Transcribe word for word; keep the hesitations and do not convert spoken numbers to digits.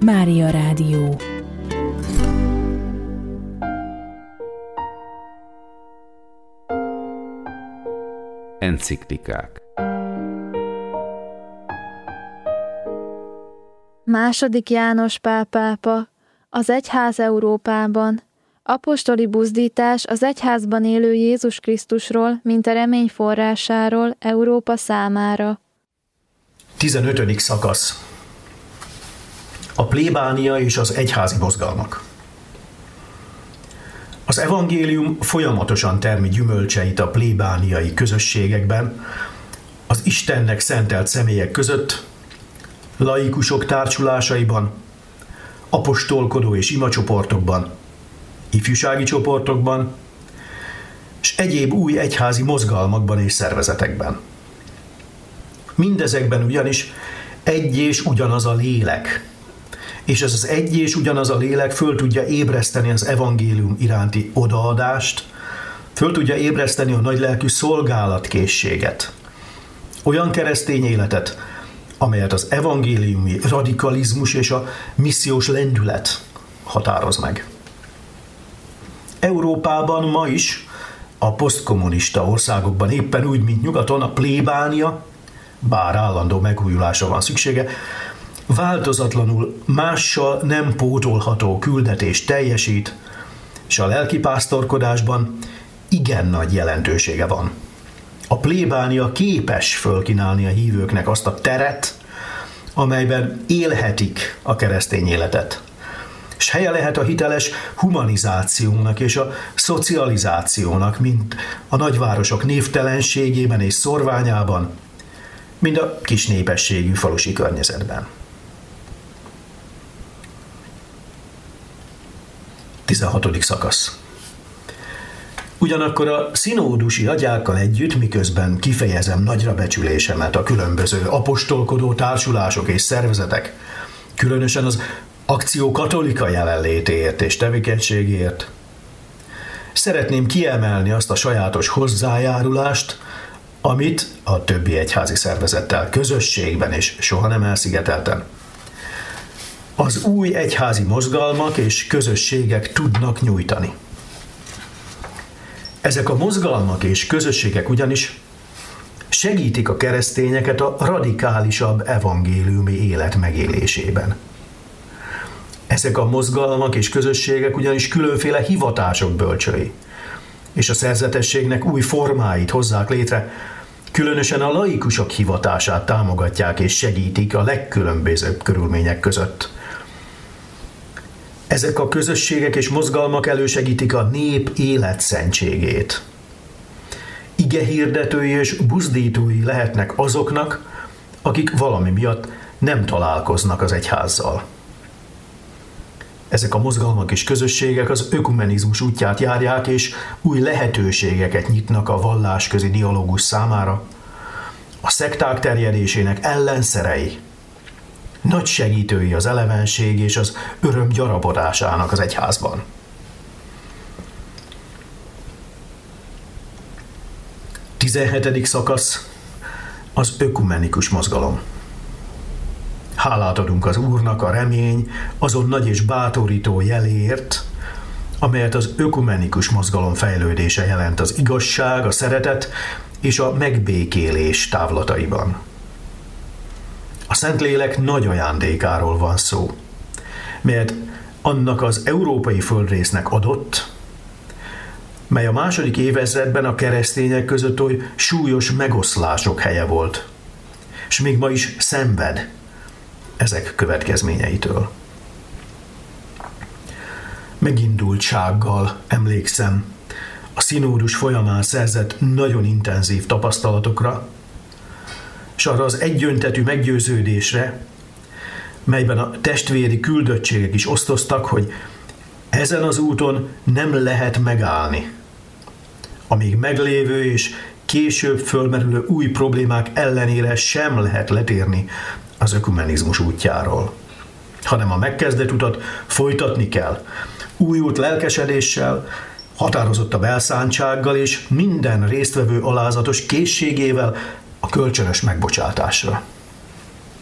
Mária Rádió. Enciklikák. Második János Pál pápa, az egyház Európában, apostoli buzdítás az egyházban élő Jézus Krisztusról, mint a remény forrásáról Európa számára. tizenötödik szakasz. A plébánia és az egyházi mozgalmak. Az evangélium folyamatosan termi gyümölcseit a plébániai közösségekben, az Istennek szentelt személyek között, laikusok társulásaiban, apostolkodó és imacsoportokban, ifjúsági csoportokban, és egyéb új egyházi mozgalmakban és szervezetekben. Mindezekben ugyanis egy és ugyanaz a lélek, és ez az egy és ugyanaz a lélek föl tudja ébreszteni az evangélium iránti odaadást, föl tudja ébreszteni a nagylelkű szolgálatkészséget, olyan keresztény életet, amelyet az evangéliumi radikalizmus és a missziós lendület határoz meg. Európában ma is, a posztkommunista országokban éppen úgy, mint nyugaton, a plébánia, bár állandó megújulásra van szüksége, változatlanul mással nem pótolható küldetést teljesít, és a lelkipásztorkodásban igen nagy jelentősége van. A plébánia képes fölkínálni a hívőknek azt a teret, amelyben élhetik a keresztény életet, és helye lehet a hiteles humanizációnak és a szocializációnak, mint a nagyvárosok névtelenségében és szorványában, mint a kis népességű falusi környezetben. tizenhatodik szakasz. Ugyanakkor a szinódusi agyákkal együtt, miközben kifejezem nagyra becsülésemet a különböző apostolkodó társulások és szervezetek, különösen az Akció Katolika jelenlétéért és tevékenységért, szeretném kiemelni azt a sajátos hozzájárulást, amit a többi egyházi szervezettel közösségben és soha nem elszigetelten az új egyházi mozgalmak és közösségek tudnak nyújtani. Ezek a mozgalmak és közösségek ugyanis segítik a keresztényeket a radikálisabb evangéliumi élet megélésében. Ezek a mozgalmak és közösségek ugyanis különféle hivatások bölcsői, és a szerzetességnek új formáit hozzák létre, különösen a laikusok hivatását támogatják és segítik a legkülönbözőbb körülmények között. Ezek a közösségek és mozgalmak elősegítik a nép életszentségét. Igehirdetői és buzdítói lehetnek azoknak, akik valami miatt nem találkoznak az egyházzal. Ezek a mozgalmak és közösségek az ökumenizmus útját járják, és új lehetőségeket nyitnak a vallásközi dialógus számára. A szekták terjedésének ellenszerei, nagy segítői az elevenség és az öröm gyarapodásának az egyházban. tizenhetedik szakasz. Az ökumenikus mozgalom. Hálát adunk az Úrnak a remény, azon nagy és bátorító jeléért, amelyet az ökumenikus mozgalom fejlődése jelent az igazság, a szeretet és a megbékélés távlataiban. A Szentlélek nagy ajándékáról van szó, melyet annak az európai földrésznek adott, mely a második évezredben a keresztények között oly súlyos megoszlások helye volt, és még ma is szenved ezek következményeitől. Megindultsággal emlékszem a színódus folyamán szerzett nagyon intenzív tapasztalatokra, és arra az egyöntetű meggyőződésre, melyben a testvéri küldöttségek is osztoztak, hogy ezen az úton nem lehet megállni, amíg meglévő és később fölmerülő új problémák ellenére sem lehet letérni az ökumenizmus útjáról, hanem a megkezdett utat folytatni kell, újult lelkesedéssel, határozottabb elszántsággal és minden résztvevő alázatos készségével a kölcsönös megbocsátásra.